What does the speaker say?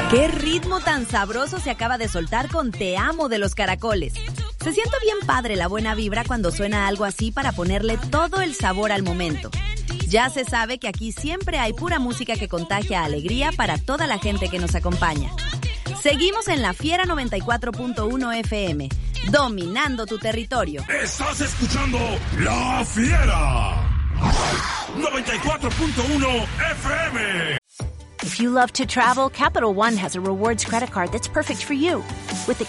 ¡Qué ritmo tan sabroso se acaba de soltar con Te Amo de los Caracoles! Se siente bien padre la buena vibra cuando suena algo así para ponerle todo el sabor al momento. Ya se sabe que aquí siempre hay pura música que contagia alegría para toda la gente que nos acompaña. Seguimos en La Fiera 94.1 FM, dominando tu territorio. Estás escuchando La Fiera 94.1 FM. If you love to travel, Capital One has a rewards credit card that's perfect for you. With the